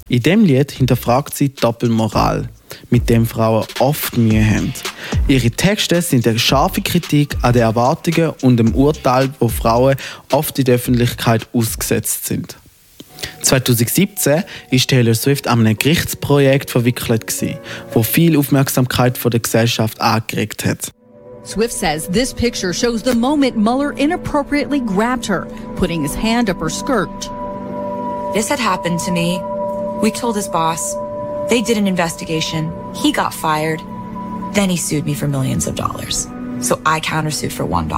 In diesem Lied hinterfragt sie die Doppelmoral, mit dem Frauen oft Mühe haben. Ihre Texte sind eine scharfe Kritik an den Erwartungen und dem Urteil, wo Frauen oft in der Öffentlichkeit ausgesetzt sind. 2017 war Taylor Swift an einem Gerichtsprojekt verwickelt, das viel Aufmerksamkeit von der Gesellschaft angeregt hat. Swift says this picture shows the moment Mueller inappropriately grabbed her, putting his hand up her skirt. This had happened to me. We told his boss. They did an investigation. He got fired. Then he sued me for millions of dollars. So I countersued for $1.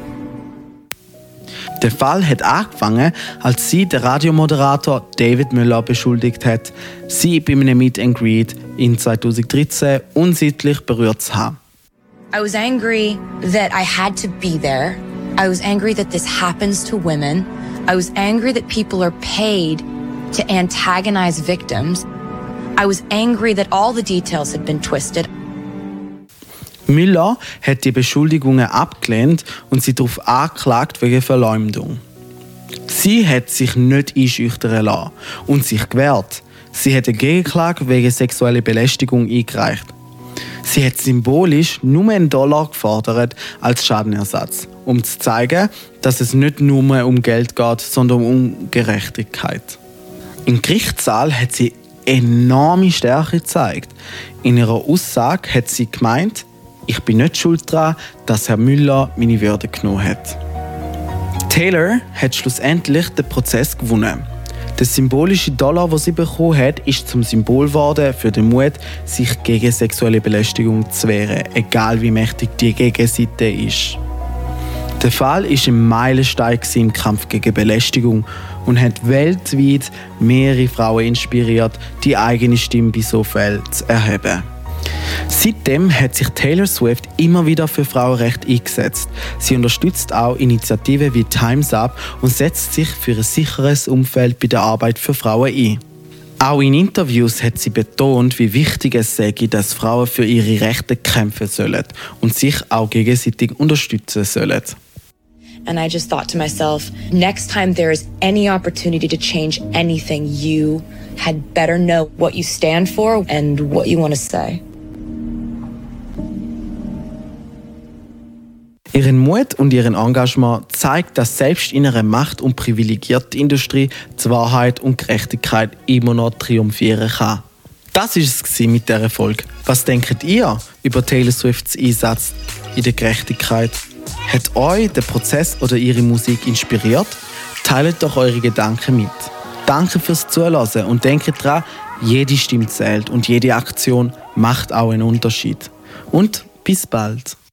Der Fall hat angefangen, als sie den Radiomoderator David Müller beschuldigt hat, sie bei einem Meet and Greet in 2013 unsittlich berührt zu haben. I was angry that I had to be there. I was angry that this happens to women. I was angry that people are paid to antagonize victims. I was angry that all the details had been twisted. Müller hat die Beschuldigungen abgelehnt und sie darauf angeklagt wegen Verleumdung. Sie hat sich nicht einschüchtern lassen und sich gewehrt. Sie hat eine Gegenklage wegen sexueller Belästigung eingereicht. Sie hat symbolisch nur $1 gefordert als Schadenersatz, um zu zeigen, dass es nicht nur um Geld geht, sondern um Gerechtigkeit. Im Gerichtssaal hat sie enorme Stärke gezeigt. In ihrer Aussage hat sie gemeint, ich bin nicht schuld daran, dass Herr Müller meine Würde genommen hat. Taylor hat schlussendlich den Prozess gewonnen. Der symbolische $, den sie bekommen hat, ist zum Symbol geworden für den Mut, sich gegen sexuelle Belästigung zu wehren, egal wie mächtig die Gegenseite ist. Der Fall war ein Meilenstein im Kampf gegen Belästigung und hat weltweit mehrere Frauen inspiriert, die eigene Stimme bei so Fällen zu erheben. Seitdem hat sich Taylor Swift immer wieder für Frauenrechte eingesetzt. Sie unterstützt auch Initiativen wie Time's Up und setzt sich für ein sicheres Umfeld bei der Arbeit für Frauen ein. Auch in Interviews hat sie betont, wie wichtig es sei, dass Frauen für ihre Rechte kämpfen sollen und sich auch gegenseitig unterstützen sollen. And I just thought to myself, next time there is any opportunity to change anything, you had better know what you stand for and what you want to say. Ihren Mut und ihren Engagement zeigt, dass selbst in einer macht- und privilegierten Industrie die Wahrheit und Gerechtigkeit immer noch triumphieren kann. Das war es mit dieser Folge. Was denkt ihr über Taylor Swifts Einsatz in der Gerechtigkeit? Hat euch der Prozess oder ihre Musik inspiriert? Teilt doch eure Gedanken mit. Danke fürs Zuhören und denkt daran, jede Stimme zählt und jede Aktion macht auch einen Unterschied. Und bis bald.